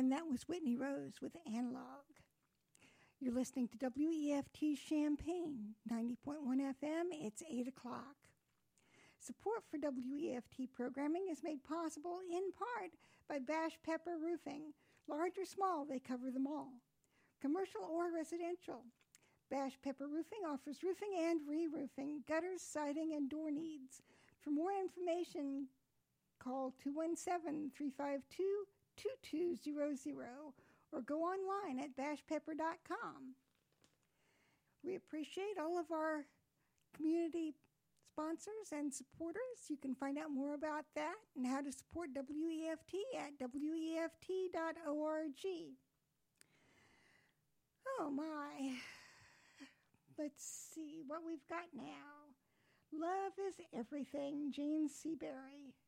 And that was Whitney Rose with Analog. You're listening to WEFT Champaign, 90.1 FM. It's 8 o'clock. Support for WEFT programming is made possible in part by Bash Pepper Roofing. Large or small, they cover them all. Commercial or residential. Bash Pepper Roofing offers roofing and re-roofing, gutters, siding, and door needs. For more information, call 217-352-2200 or go online at bashpepper.com. We appreciate all of our community sponsors and supporters. You can find out more about that and how to support WEFT at weft.org. Oh my. Let's see what we've got now. Love is Everything, Jane Seabury.